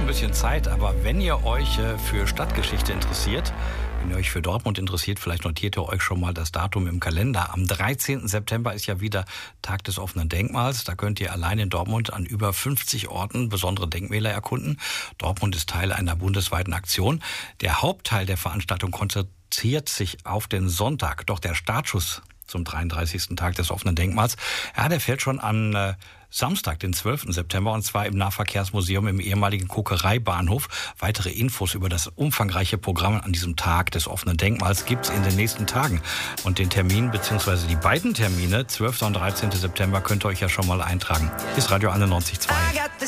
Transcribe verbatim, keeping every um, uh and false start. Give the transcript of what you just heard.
bisschen Zeit, aber wenn ihr euch äh, für Stadtgeschichte interessiert, wenn ihr euch für Dortmund interessiert, vielleicht notiert ihr euch schon mal das Datum im Kalender. Am dreizehnten September ist ja wieder Tag des offenen Denkmals. Da könnt ihr allein in Dortmund an über fünfzig Orten besondere Denkmäler erkunden. Dortmund ist Teil einer bundesweiten Aktion. Der Hauptteil der Veranstaltung konzentriert sich auf den Sonntag. Doch der Startschuss zum dreiunddreißigsten Tag des offenen Denkmals, ja, der fällt schon am äh, Samstag, den zwölften September, und zwar im Nahverkehrsmuseum im ehemaligen Kokereibahnhof. Weitere Infos über das umfangreiche Programm an diesem Tag des offenen Denkmals gibt's in den nächsten Tagen. Und den Termin, beziehungsweise die beiden Termine, zwölften und dreizehnten September, könnt ihr euch ja schon mal eintragen. Ist Radio einundneunzig Komma zwei.